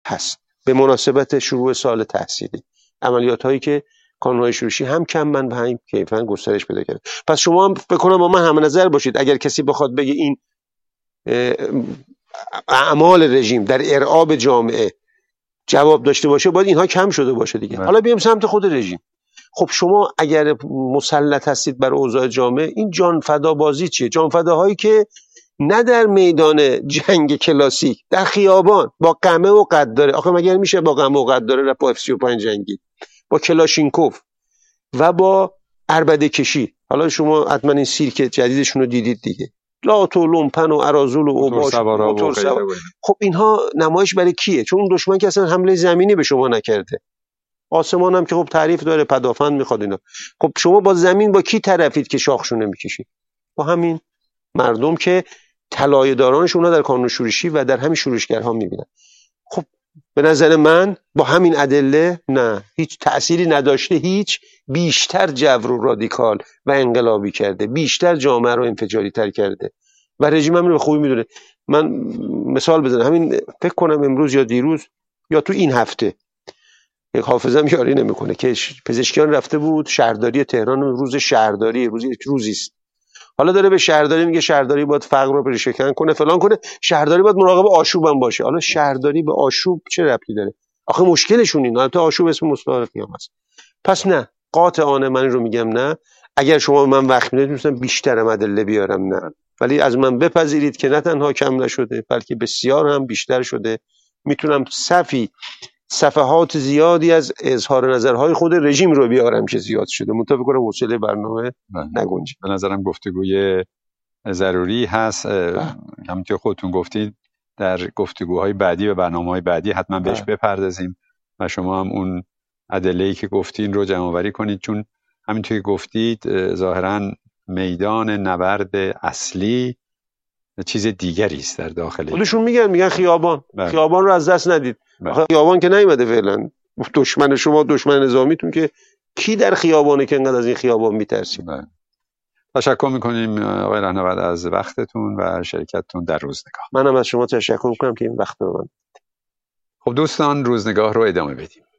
هست به مناسبت شروع سال تحصیلی. عملیات هایی که کانون‌های شورشی هم کمن و هم کیفاً گسترش پیدا کرده. پس شما هم فکر کنم با من هم نظر باشید اگر کسی بخواد بگه این اعمال رژیم در ارعاب جامعه جواب داشته باشه باید اینها کم شده باشه دیگه. حالا بیام سمت خود رژیم. خب شما اگر مسلط هستید بر اوضاع جامعه، این جان فدا بازی چیه؟ جان فداهایی که نه در میدان جنگ کلاسیک، در خیابان با قمه و قداره. آخه مگر میشه با قمه و قداره رفت با F35 جنگی، با کلاشینکوف و با عربده کشی. حالا شما حتما این سیرک جدیدشون رو دیدید دیگه، لات و لومپن و اراذل و اوباش موتور سوار. خب اینها نمایش برای کیه؟ چون اون دشمن که اصلا حمله زمینی به شما نکرده، آسمان هم که خب تعریف داره، پدافند میخواد اینا. خب شما با زمین با کی طرفید که شاخشونه میکشید؟ با همین مردم که طلایه دارانشون رو در کانون شورشی و در همین شورشگرها میبینن. خب به نظر من با همین ادله نه، هیچ تأثیری نداشته، هیچ بیشتر جبر و رادیکال و انقلابی کرده، بیشتر جامعه رو انفجاری تر کرده و رژیم هم رو به خوبی میدونه. من مثال بزنم، همین فکر کنم امروز یا دیروز یا تو این هفته، یک حافظم یاری نمیکنه که پزشکیان رفته بود شهرداری تهران، روز شهرداری، روزی است، حالا داره به شهرداری میگه شهرداری باید فقر رو پریشکن کنه، فلان کنه، شهرداری باید مراقب آشوب هم باشه. حالا شهرداری به آشوب چه ربطی داره؟ آخه مشکلشون اینه، البته آشوب اسم مستعار قیام است. پس نه، قاطعانه من رو میگم نه. اگر شما من وقت میدید میتونم بیشترم ادله بیارم، نه، ولی از من بپذیرید که نه تنها کم نشده بلکه بسیار هم بیشتر شده. میتونم صفحات زیادی از اظهار نظرهای خود رژیم رو بیارم که زیاد شده، منتها کنم حوصله برنامه نگنجه. به نظرم گفتگوی ضروری هست. همونطور خودتون گفتید در گفتگوهای بعدی و برنامه‌های بعدی حتما بهش بپردازیم و شما هم اون ادله‌ای که گفتین رو جمع‌آوری کنید، چون همینطور که گفتید ظاهراً میدان نبرد اصلی چیز دیگری است در داخل. خودشون میگن خیابان. خیابان رو از دست ندید. خیابان که نیومده فعلا. دشمن شما دشمن نظامیتون که کی در خیابانه که انقدر از این خیابان میترسید. تشکر میکنیم آقای رهنورد از وقتتون و شرکتتون در روزنگاه. منم از شما تشکر میکنم که این وقت رو من. خب دوستان، روزنگاه رو ادامه بدیم.